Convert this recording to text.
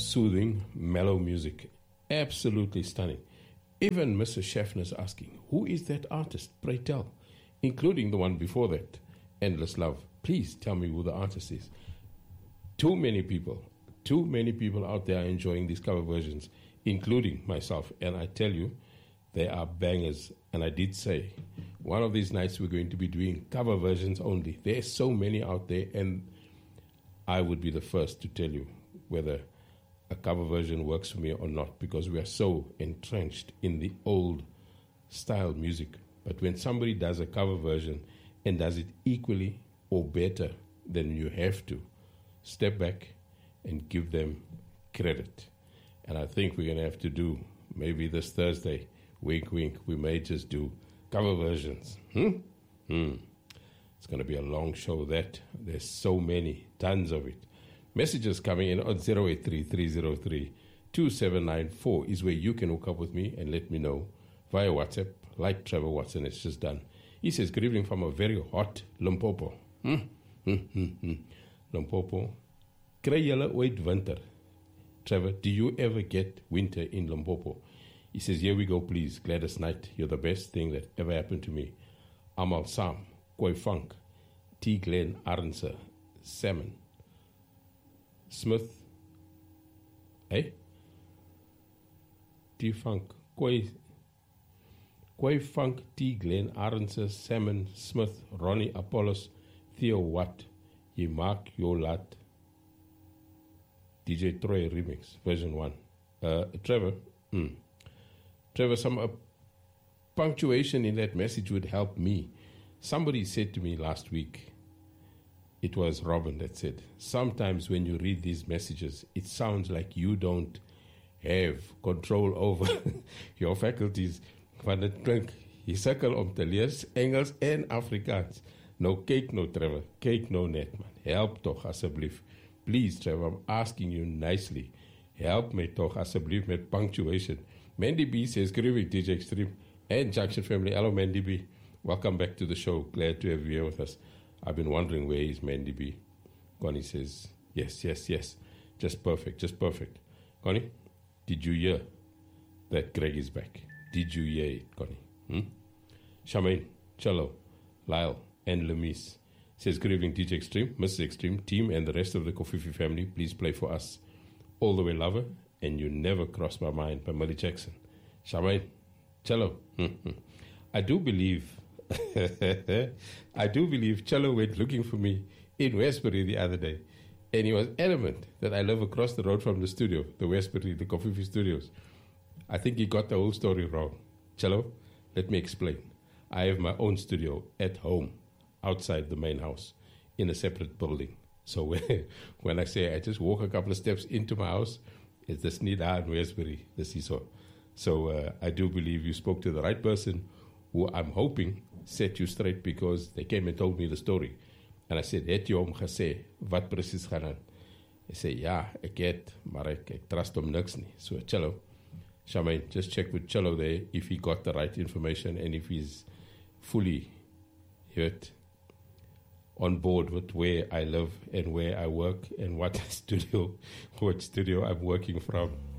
soothing, mellow music. Absolutely stunning. Even Mr. Schaffner's asking, who is that artist? Pray tell. Including the one before that, Endless Love. Please tell me who the artist is. Too many people out there are enjoying these cover versions, including myself. And I tell you, they are bangers. And I did say, one of these nights we're going to be doing cover versions only. There's so many out there, and I would be the first to tell you whether a cover version works for me or not, because we are so entrenched in the old style music. But when somebody does a cover version and does it equally or better, then you have to step back and give them credit. And I think we're going to have to do, maybe this Thursday, wink, wink, we may just do cover versions. It's going to be a long show, that. There's so many, tons of it. Messages coming in on 083-303-2794 is where you can hook up with me and let me know via WhatsApp, like Trevor Watson has just done. He says, good evening from a very hot Limpopo. Limpopo. Kry julle ooit winter? Trevor, do you ever get winter in Limpopo? He says, here we go, please. Gladys Knight, you're the best thing that ever happened to me. Amal Sam, Koi Funk, T. Glenn Arnser, Salmon, Smith, T. Funk, Koi Funk, T. Glenn Arnser, Salmon, Smith, Ronnie Apollos, Theo Watt, Ye Mark Yolat, DJ Troy Remix, version 1. Trevor, some punctuation in that message would help me. Somebody said to me last week, it was Robin that said, sometimes when you read these messages, it sounds like you don't have control over your faculties. Van het klink, jy sukkel om te lees Engels en Afrikaans. Nou kyk nou Trevor, kyk nou net man. Help toch asseblief. Please Trevor, I'm asking you nicely. Help me toch asseblief met punctuation. Mandy B says, good evening DJ Extreme and Junction family. Hello Mandy B. Welcome back to the show. Glad to have you here with us. I've been wondering where is Mandy B. Connie says, yes. Just perfect. Connie, did you hear that Greg is back? Did you hear it, Connie? Charmaine, Cello, Lyle, and Lemise says, good evening, DJ Extreme, Mrs. Extreme, team, and the rest of the Kofifi family. Please play for us All the Way Lover and You Never Cross My Mind by Millie Jackson. Charmaine, Cello. I do believe Cello went looking for me in Westbury the other day, and he was adamant that I live across the road from the studio, the Westbury, the Kofifi Studios. I think he got the whole story wrong. Cello, let me explain. I have my own studio at home, outside the main house, in a separate building. So when I say I just walk a couple of steps into my house, it's the Snida in Westbury, the CISO. So I do believe you spoke to the right person, who I'm hoping set you straight, because they came and told me the story. And I said, het jy hom gesê, wat precies gaan aan? Hy sê, ja, ek het, maar ek trust hom niks nie. So Cello, Charmaine, just check with Cello there if he got the right information and if he's fully on board with where I live and where I work and what studio I'm working from.